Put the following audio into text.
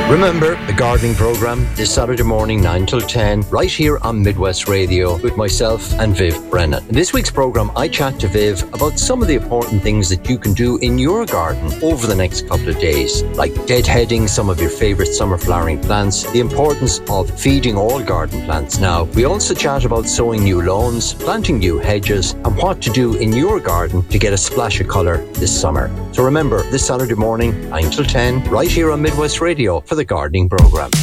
Remember the gardening programme this Saturday morning 9 till 10 right here on Midwest Radio with myself and Viv Brennan. In this week's programme I chat to Viv about some of the important things that you can do in your garden over the next couple of days, like deadheading some of your favourite summer flowering plants, the importance of feeding all garden plants now. We also chat about sowing new lawns, planting new hedges and what to do in your garden to get a splash of colour this summer. So remember, this Saturday morning 9 till 10 right here on Midwest Radio for the gardening programme.